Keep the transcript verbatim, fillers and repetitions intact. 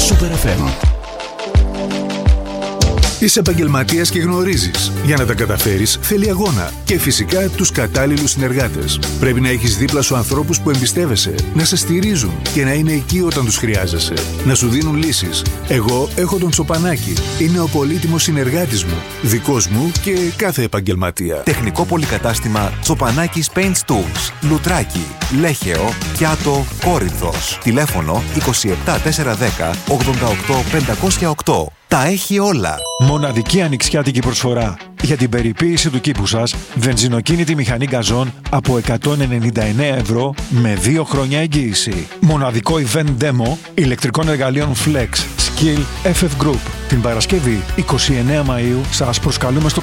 Super εφ εμ. Είσαι επαγγελματίας και γνωρίζεις. Για να τα καταφέρεις θέλει αγώνα και φυσικά τους κατάλληλους συνεργάτες. Πρέπει να έχεις δίπλα σου ανθρώπους που εμπιστεύεσαι, να σε στηρίζουν και να είναι εκεί όταν τους χρειάζεσαι, να σου δίνουν λύσεις. Εγώ έχω τον Τσοπανάκη. Είναι ο πολύτιμος συνεργάτης μου, δικός μου και κάθε επαγγελματία. Τεχνικό πολυκατάστημα Τσοπανάκης Paint Tools, Λουτράκι, Λέχεο, Κιάτο, Κόρινθος. Τηλέφωνο είκοσι επτά τετρακόσια δέκα ογδόντα οκτώ πεντακόσια οκτώ. Τα έχει όλα. Μοναδική ανοιξιάτικη προσφορά. Για την περιποίηση του κήπου σας, βενζινοκίνητη μηχανή γκαζόν από εκατόν ενενήντα εννέα ευρώ με δύο χρόνια εγγύηση. Μοναδικό event demo ηλεκτρικών εργαλείων Flex, Skill, εφ εφ Group. Την Παρασκευή είκοσι εννέα Μαΐου σας προσκαλούμε στο